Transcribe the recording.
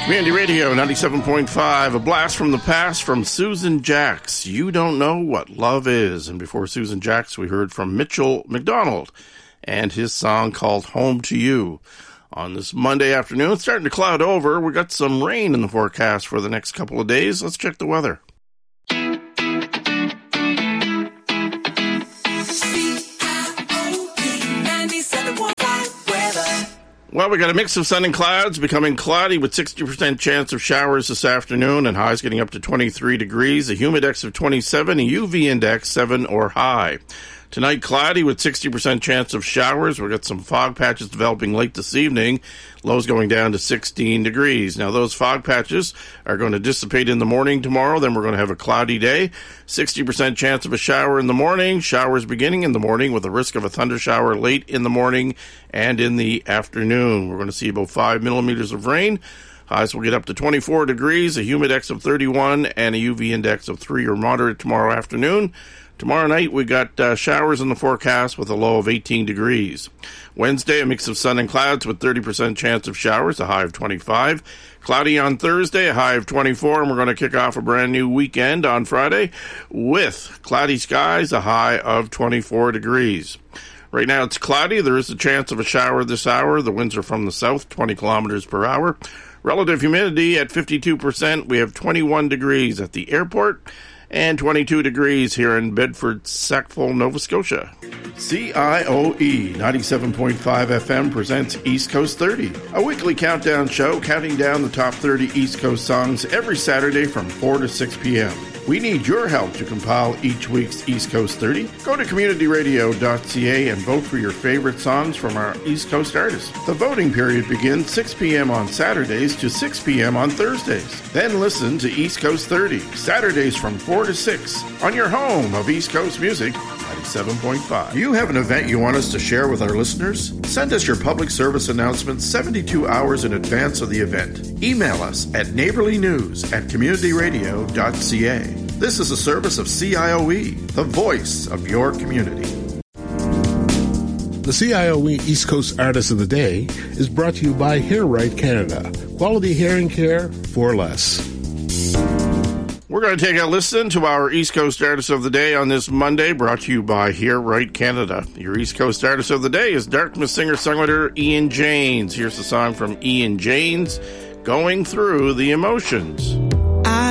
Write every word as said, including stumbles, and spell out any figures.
Community Radio ninety-seven point five, a blast from the past from Susan Jacks. You don't know what love is. And before Susan Jacks, we heard from Mitchell McDonald and his song called Home to You. On this Monday afternoon, it's starting to cloud over. We got some rain in the forecast for the next couple of days. Let's check the weather. Well, we got a mix of sun and clouds, becoming cloudy with sixty percent chance of showers this afternoon, and highs getting up to twenty-three degrees, a humidex of twenty-seven, a U V index seven or high. Tonight, cloudy with sixty percent chance of showers. We've got some fog patches developing late this evening. Lows going down to sixteen degrees. Now, those fog patches are going to dissipate in the morning tomorrow. Then we're going to have a cloudy day. sixty percent chance of a shower in the morning. Showers beginning in the morning with a risk of a thunder shower late in the morning and in the afternoon. We're going to see about five millimeters of rain. Highs will get up to twenty-four degrees, a humidex of thirty-one, and a U V index of three or moderate tomorrow afternoon. Tomorrow night, we got uh, showers in the forecast with a low of eighteen degrees. Wednesday, a mix of sun and clouds with thirty percent chance of showers, a high of twenty-five. Cloudy on Thursday, a high of twenty-four, and we're going to kick off a brand new weekend on Friday with cloudy skies, a high of twenty-four degrees. Right now, it's cloudy. There is a chance of a shower this hour. The winds are from the south, twenty kilometers per hour. Relative humidity at fifty-two percent. We have twenty-one degrees at the airport and twenty-two degrees here in Bedford, Sackville, Nova Scotia. C I O E ninety-seven point five F M presents East Coast thirty, a weekly countdown show counting down the top thirty East Coast songs every Saturday from four to six p.m. We need your help to compile each week's East Coast thirty. Go to community radio dot c a and vote for your favorite songs from our East Coast artists. The voting period begins six p.m. on Saturdays to six p.m. on Thursdays. Then listen to East Coast thirty, Saturdays from four to six, on your home of East Coast music, ninety-seven point five. Do you have an event you want us to share with our listeners? Send us your public service announcement seventy-two hours in advance of the event. Email us at neighborlynews at community radio dot c a. This is a service of C I O E, the voice of your community. The C I O E East Coast Artist of the Day is brought to you by Hair Right Canada. Quality hearing care for less. We're going to take a listen to our East Coast Artist of the Day on this Monday, brought to you by Hair Right Canada. Your East Coast Artist of the Day is Dartmouth singer-songwriter Ian Janes. Here's the song from Ian Janes, Going Through the Emotions.